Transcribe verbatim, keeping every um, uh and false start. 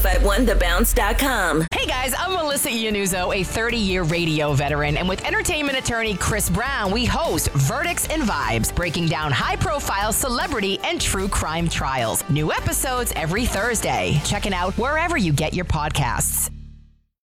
five one the bounce dot com. Hey guys, I'm Melissa Iannuzzo, a thirty-year radio veteran, and with entertainment attorney Chris Brown, we host Verdicts and Vibes, breaking down high-profile celebrity and true crime trials. New episodes every Thursday. Check it out wherever you get your podcasts.